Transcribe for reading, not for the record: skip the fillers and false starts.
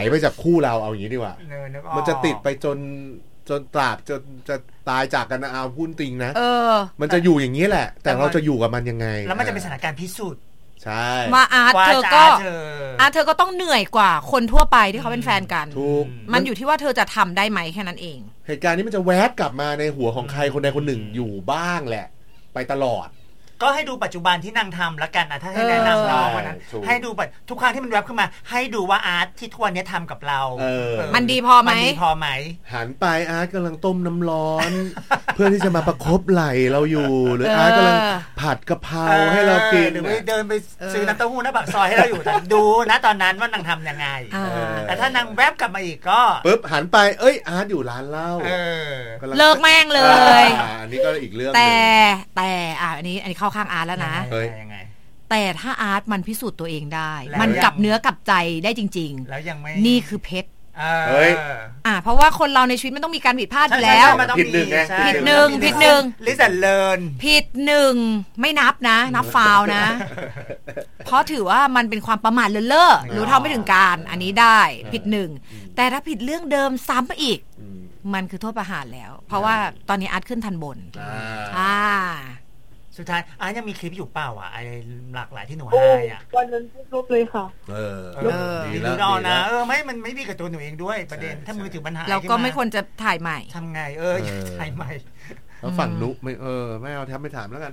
ไปจากคู่เราเอาอย่างนี้ดีกว่ามันจะติดไปจนตราบจนจะตายจากกันนะเอาพูดจริงนะมันจะอยู่อย่างนี้แหละแต่เราจะอยู่กับมันยังไงแล้วมันจะเป็นสถานการณ์พิสูจน์ใช่มาอาร์ตเธอก็ต้องเหนื่อยกว่าคนทั่วไปที่เขาเป็นแฟนกันมันอยู่ที่ว่าเธอจะทำได้ไหมแค่นั้นเองเหตุการณ์นี้มันจะแวบกลับมาในหัวของใครคนใดคนหนึ่งอยู่บ้างแหละไปตลอดก็ให้ดูปัจจุบันที่นางทำละกันนะถ้าให้แนะนำน้องวันนั้นให้ดูทุกครั้งที่มันแวบขึ้นมาให้ดูว่าอาร์ตที่ทุกวันนี้ทำกับเรามันดีพอไหมหันไปอาร์ตกำลังต้มน้ำร้อน เพื่อที่จะมาประคบไหล่เราอยู่หรืออาร์ตกำลังผัดกะเพราให้เรากินหรือเดินไปซื้อน้ำเต้าหู้หน้าปากซอยให้เราอยู่ดูนะตอนนั้นว่านางทำยังไงแต่ถ้านางแวบกลับมาอีกก็ปึ๊บหันไปเอ้ยอาร์ตอยู่ร้านเหล้าเลิกแม่งเลยอันนี้ก็อีกเรื่องแต่อันนี้เข้าข้างอาร์ตแล้วนะแต่ถ้าอาร์ตมันพิสูจน์ตัวเองได้มันกลับเนื้อกลับใจได้จริงๆแล้วยังไม่นี่คือเพชรเพราะว่าคนเราในชีวิตมันต้องมีการผิดพลาดอยู่แล้วผิดหนึ่งลิสันเลิร์นผิดหนึ่งไม่นับนะนับฟาวนะเพราะถือว่ามันเป็นความประมาทเลิศรู้เท่าไม่ถึงการอันนี้ได้ผิดหนึ่งแต่ถ้าผิดเรื่องเดิมซ้ำไปอีกมันคือโทษประหารแล้วเพราะว่าตอนนี้อาร์ตขึ้นทันบนสุดท้ายอาร์ตยังมีคลิปอยู่เปล่าอ่ะไอ้หลากหลายที่หนูให้อ่ะวันนั้นลบเลยค่ะดีแล้วนะมันไม่ดีกับตัวหนูเองด้วยประเด็นถ้ามือถือปัญหาเราก็ไม่ควรจะถ่ายใหม่ทำไงถ่ายใหม่แล้วฝั่งนุไม่ไม่เอาแทบไม่ถามแล้วกัน